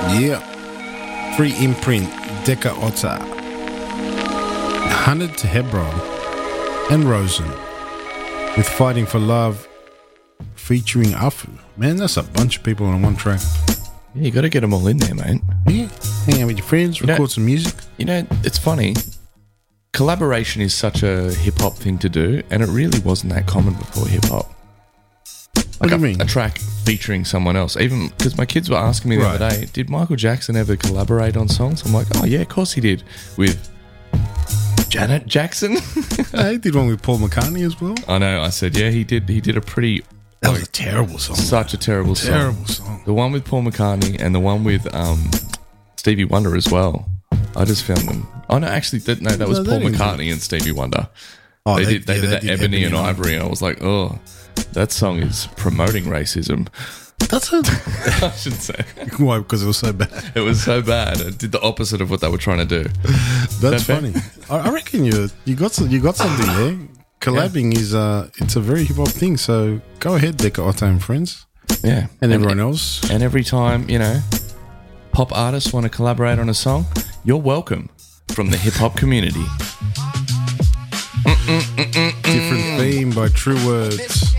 Yeah. Free imprint, Decca Otta. Hunted to Hebron and Rosen with Fighting for Love featuring Afu. Man, that's a bunch of people on one track. Yeah, you got to get them all in there, mate. Yeah. Hang out with your friends, record some music. You know, it's funny. Collaboration is such a hip-hop thing to do, and it really wasn't that common before hip-hop. What do you mean? A track featuring someone else. Even because my kids were asking me the other day, did Michael Jackson ever collaborate on songs? I'm like, oh yeah, of course he did. With Janet Jackson. Yeah, he did one with Paul McCartney as well. I know. I said, yeah, he did. He did a pretty... That was a terrible song. Such a terrible song. Terrible song. The one with Paul McCartney and the one with Stevie Wonder as well. I just found them... Oh, no, actually, that was Paul McCartney and Stevie Wonder. Oh, they did that Ebony and Ivory, and I was like, oh, that song is promoting racism. That's a... I shouldn't say. Why? Because it was so bad. It was so bad. It did the opposite of what they were trying to do. That's funny. I reckon you got something there. Collabing is it's a very hip hop thing. So go ahead, Decca Otta and friends. Yeah, and everyone else. And every time pop artists want to collaborate on a song, you're welcome from the hip hop community. Different theme by True Words.